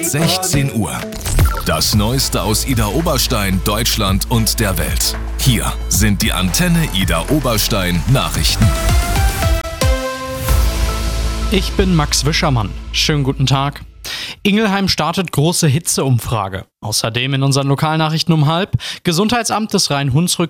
16 Uhr. Das Neueste aus Idar-Oberstein, Deutschland und der Welt. Hier sind die Antenne Idar-Oberstein Nachrichten. Ich bin Max Wischermann. Schönen guten Tag. Ingelheim startet große Hitzeumfrage. Außerdem in unseren Lokalnachrichten um 12:30. Gesundheitsamt des Rhein-Hunsrück